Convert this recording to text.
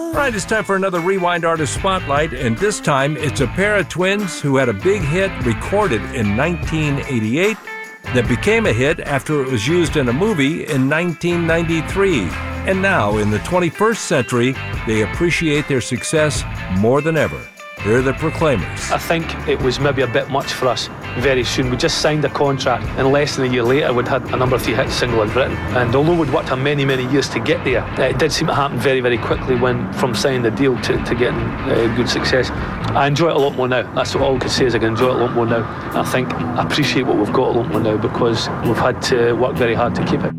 Right, it's time for another Rewind Artist Spotlight, and this time it's a pair of twins who had a big hit recorded in 1988 that became a hit after it was used in a movie in 1993. And now, in the 21st century, they appreciate their success more than ever. Here are the Proclaimers. I think it was maybe a bit much for us very soon. We just signed a contract, and less than a year later we'd had a number 3 hit single in Britain. And although we'd worked on many years to get there, it did seem to happen very quickly from signing the deal to getting good success. I enjoy it a lot more now. That's all I could say, is I can enjoy it a lot more now. I think I appreciate what we've got a lot more now because we've had to work very hard to keep it.